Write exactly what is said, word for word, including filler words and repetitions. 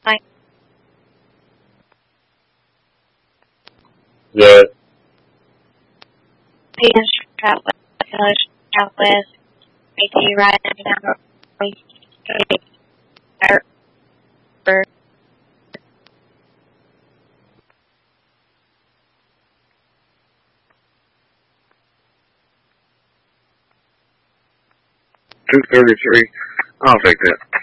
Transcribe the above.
Bye. The Peter's trap with, Kelly's trap with, A T right now, two thirty-three. I'll take that.